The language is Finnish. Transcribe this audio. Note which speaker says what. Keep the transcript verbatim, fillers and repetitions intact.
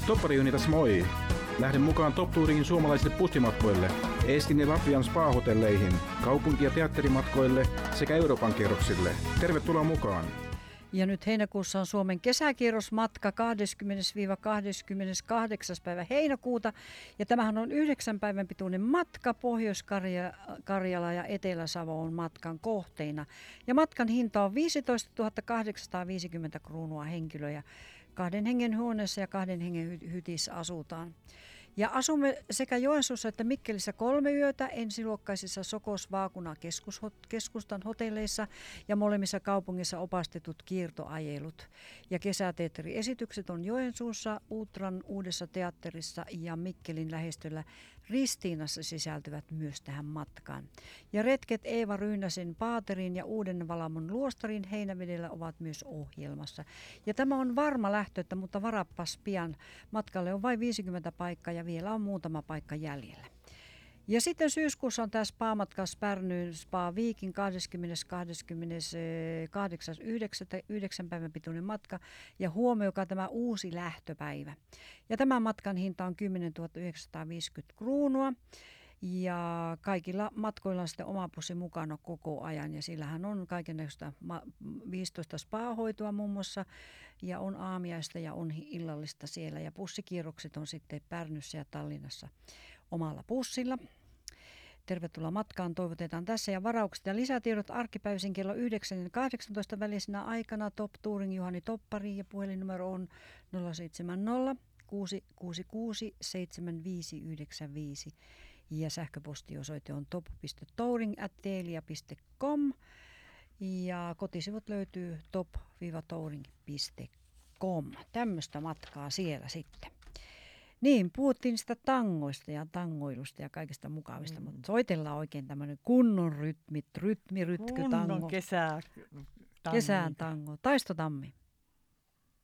Speaker 1: Toppari tässä moi! Lähden mukaan Top Touringin suomalaisille bussimatkoille, Eestin ja Latvian spa-hotelleihin, kaupunki- ja teatterimatkoille sekä Euroopan kierroksille. Tervetuloa mukaan!
Speaker 2: Ja nyt heinäkuussa on Suomen kesäkierrosmatka kahdeskymmenes kahdeskymmeneskahdeksas päivä heinäkuuta. Ja tämähän on yhdeksän päivän pituinen matka. Pohjois-Karjala ja Etelä-Savo on matkan kohteina. Ja matkan hinta on viisitoistatuhatta kahdeksansataaviisikymmentä kruunua henkilö. Ja kahden hengen huoneessa ja kahden hengen hytissä asutaan. Ja asumme sekä Joensuussa että Mikkelissä kolme yötä ensiluokkaisissa Sokos Vaakuna keskustan hotelleissa ja molemmissa kaupungissa opastetut kiertoajelut. Ja kesäteatteriesitykset on Joensuussa, Uutran Uudessa teatterissa ja Mikkelin lähestöllä Ristiinassa sisältyvät myös tähän matkaan. Ja retket Eeva Ryynäsen Paaterin ja Uuden Valamon luostarin Heinävedellä ovat myös ohjelmassa. Ja tämä on varma lähtö, mutta varappas pian. Matkalle on vain viisikymmentä paikkaa ja vielä on muutama paikka jäljellä. Ja sitten syyskuussa on tämä spa-matka Spärnyn Spa Viikin kahdeskymmenes kahdeksas yhdeksättä yhdeksän päivän pituinen matka ja huomioikaa tämä uusi lähtöpäivä. Ja tämän matkan hinta on kymmenentuhatta yhdeksänsataaviisikymmentä kruunua. Ja kaikilla matkoilla on sitten oma pussi mukana koko ajan ja sillähän on kaikenlaista viisitoista spa-hoitoa muun muassa ja on aamiaista ja on illallista siellä ja pussikierrokset on sitten Pärnyssä ja Tallinnassa omalla pussilla. Tervetuloa matkaan, toivotetaan tässä ja varaukset ja lisätiedot arkipäivisin kello yhdeksän ja kahdeksantoista välisenä aikana Top Touring Juhani Toppari ja puhelinnumero on nolla seitsemän nolla kuusi kuusi kuusi seitsemän viisi yhdeksän viisi ja sähköpostiosoite on top piste touring ät telia piste com ja kotisivut löytyy top touring piste com. Tämmöistä matkaa siellä sitten. Niin, puhuttiin sitä tangoista ja tangoilusta ja kaikista mukavista, mm. mutta soitellaan oikein tämmöinen kunnon rytmit, rytmirytky tango.
Speaker 3: Kunnon kesä,
Speaker 2: Kesän tango. Taisto Tammi.